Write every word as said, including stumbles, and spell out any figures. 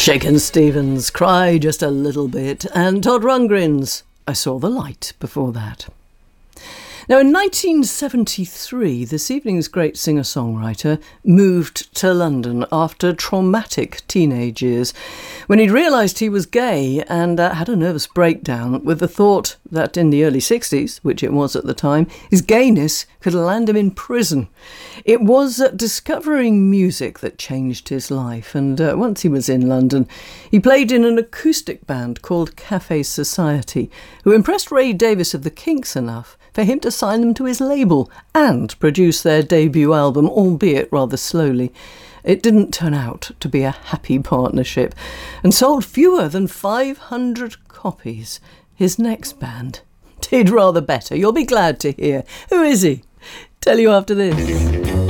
Shakin' Stevens, Cry Just a Little Bit, and Todd Rundgren's I Saw the Light before that. Now, in nineteen seventy-three, this evening's great singer-songwriter moved to London after traumatic teenage years, when he'd realised he was gay and uh, had a nervous breakdown with the thought that in the early sixties, which it was at the time, his gayness could land him in prison. It was uh, discovering music that changed his life, and uh, once he was in London, he played in an acoustic band called Cafe Society, who impressed Ray Davies of the Kinks enough for him to sign them to his label and produce their debut album, albeit rather slowly. It didn't turn out to be a happy partnership and sold fewer than five hundred copies. His next band did rather better. You'll be glad to hear. Who is he? Tell you after this.